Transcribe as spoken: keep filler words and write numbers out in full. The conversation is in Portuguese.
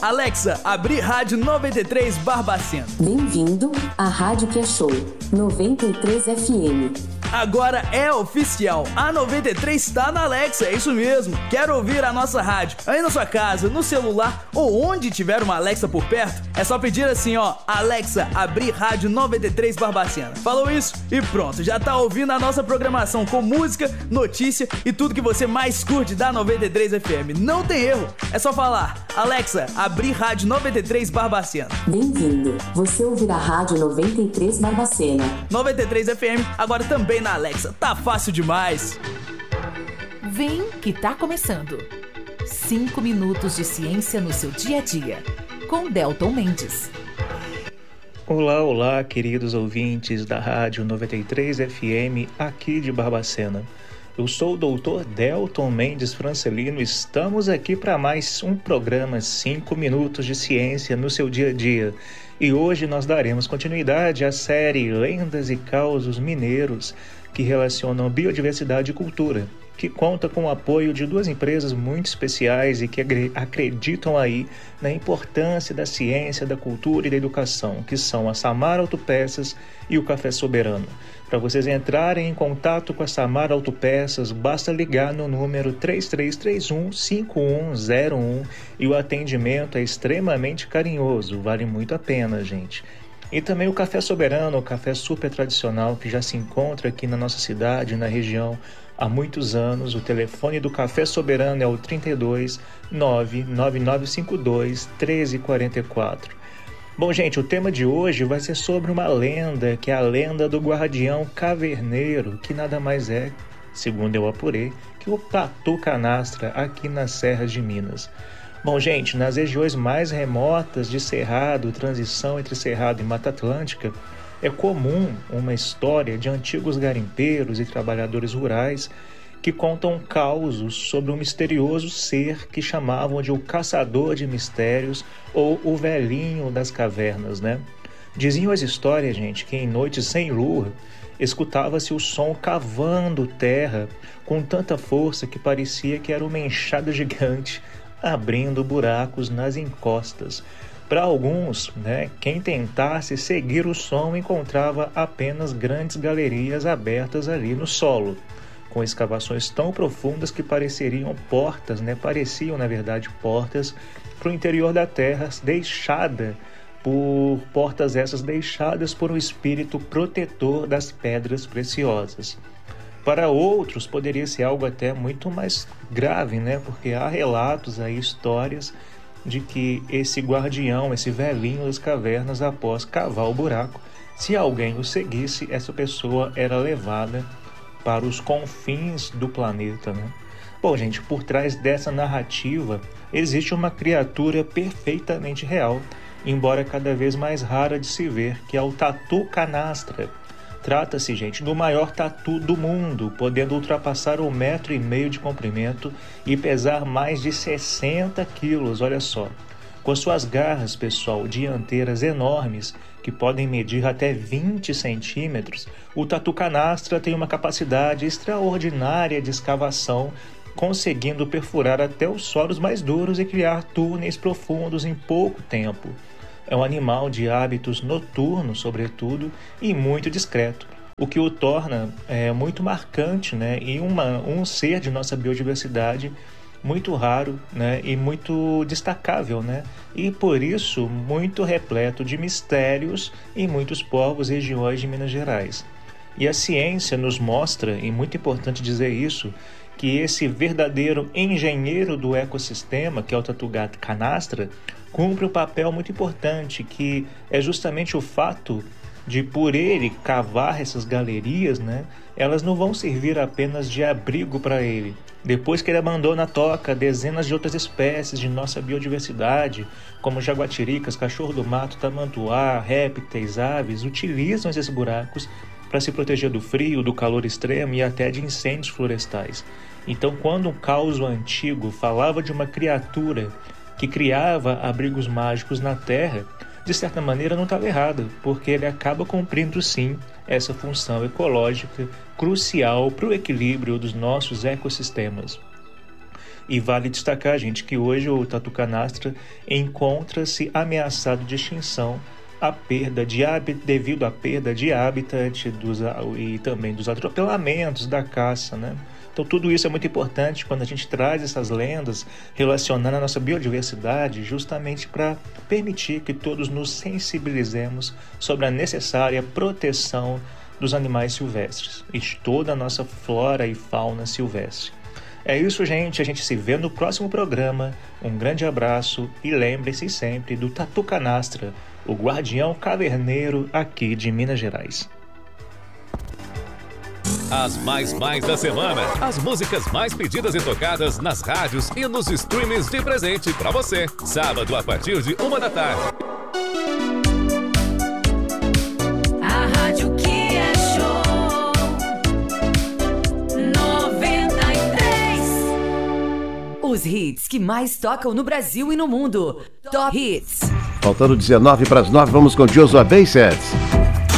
Alexa, abri rádio noventa e três Barbacena. Bem-vindo à Rádio que é Show, noventa e três F M. Agora é oficial, a noventa e três está na Alexa, é isso mesmo. Quer ouvir a nossa rádio aí na sua casa, no celular ou onde tiver uma Alexa por perto? É só pedir assim, ó, Alexa, abrir rádio noventa e três Barbacena. Falou isso e pronto, já tá ouvindo a nossa programação com música, notícia e tudo que você mais curte da noventa e três F M. Não tem erro, é só falar, Alexa, abrir rádio noventa e três Barbacena. Bem-vindo, você ouvirá a rádio noventa e três Barbacena. noventa e três F M, agora também na Alexa, tá fácil demais. Vem que tá começando. Cinco minutos de ciência no seu dia a dia, com Delton Mendes. Olá, olá, queridos ouvintes da Rádio noventa e três F M, aqui de Barbacena. Eu sou o doutor Delton Mendes Francelino, estamos aqui para mais um programa cinco minutos de ciência no seu dia a dia. E hoje nós daremos continuidade à série Lendas e Causos Mineiros, que relacionam biodiversidade e cultura, que conta com o apoio de duas empresas muito especiais e que acreditam aí na importância da ciência, da cultura e da educação, que são a Samar Autopeças e o Café Soberano. Para vocês entrarem em contato com a Samar Autopeças, basta ligar no número três três três um, cinco um zero um e o atendimento é extremamente carinhoso, vale muito a pena, gente. E também o Café Soberano, o café super tradicional que já se encontra aqui na nossa cidade, na região, há muitos anos. O telefone do Café Soberano é o trinta e dois, nove nove nove cinco dois, um três quatro quatro. Bom, gente, o tema de hoje vai ser sobre uma lenda, que é a lenda do guardião caverneiro, que nada mais é, segundo eu apurei, que o Tatu Canastra aqui nas serras de Minas. Bom, gente, nas regiões mais remotas de Cerrado, transição entre Cerrado e Mata Atlântica, é comum uma história de antigos garimpeiros e trabalhadores rurais que contam causos sobre um misterioso ser que chamavam de o Caçador de Mistérios ou o Velhinho das Cavernas, né? Diziam as histórias, gente, que em noites sem lua escutava-se o som cavando terra com tanta força que parecia que era uma enxada gigante abrindo buracos nas encostas. Para alguns, né, quem tentasse seguir o som encontrava apenas grandes galerias abertas ali no solo, com escavações tão profundas que pareceriam portas, né, pareciam na verdade portas para o interior da terra, deixada por portas essas deixadas por um espírito protetor das pedras preciosas. Para outros poderia ser algo até muito mais grave, né? Porque há relatos aí, histórias de que esse guardião, esse velhinho das cavernas, após cavar o buraco, se alguém o seguisse, essa pessoa era levada para os confins do planeta, né? Bom, gente, por trás dessa narrativa existe uma criatura perfeitamente real, embora cada vez mais rara de se ver, que é o Tatu Canastra. Trata-se, gente, do maior tatu do mundo, podendo ultrapassar um metro e meio de comprimento e pesar mais de sessenta quilos, olha só. Com suas garras, pessoal, dianteiras enormes, que podem medir até vinte centímetros, o Tatu Canastra tem uma capacidade extraordinária de escavação, conseguindo perfurar até os solos mais duros e criar túneis profundos em pouco tempo. É um animal de hábitos noturnos, sobretudo, e muito discreto, o que o torna é, muito marcante, né? E uma, um ser de nossa biodiversidade muito raro, né? E muito destacável, né? E por isso muito repleto de mistérios em muitos povos e regiões de Minas Gerais. E a ciência nos mostra, e muito importante dizer isso, que esse verdadeiro engenheiro do ecossistema, que é o Tatu Canastra, cumpre um papel muito importante, que é justamente o fato de, por ele cavar essas galerias, né, elas não vão servir apenas de abrigo para ele. Depois que ele abandona a toca, dezenas de outras espécies de nossa biodiversidade, como jaguatiricas, cachorro do mato, tamanduá, répteis, aves, utilizam esses buracos para se proteger do frio, do calor extremo e até de incêndios florestais. Então, quando um caos antigo falava de uma criatura que criava abrigos mágicos na Terra, de certa maneira não estava errado, porque ele acaba cumprindo sim essa função ecológica crucial para o equilíbrio dos nossos ecossistemas. E vale destacar, gente, que hoje o tatu canastra encontra-se ameaçado de extinção a perda de hábitat, devido à perda de habitat dos, e também dos atropelamentos da caça, né? Então tudo isso é muito importante quando a gente traz essas lendas relacionando a nossa biodiversidade, justamente para permitir que todos nos sensibilizemos sobre a necessária proteção dos animais silvestres e de toda a nossa flora e fauna silvestre. É isso, gente. A gente se vê no próximo programa. Um grande abraço e lembre-se sempre do Tatu Canastra, o guardião caverneiro aqui de Minas Gerais. As mais mais da semana. As músicas mais pedidas e tocadas nas rádios e nos streamings de presente pra você. Sábado a partir de uma da tarde. A rádio que é show noventa e três. Os hits que mais tocam no Brasil e no mundo. Top Hits. Faltando dezenove para as nove, vamos com Joshua Bassett.